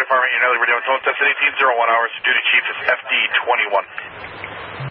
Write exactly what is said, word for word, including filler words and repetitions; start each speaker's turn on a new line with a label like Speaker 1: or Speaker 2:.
Speaker 1: Department, you're nearly ready on test at eighteen oh one hours. Duty Chief is F D twenty-one.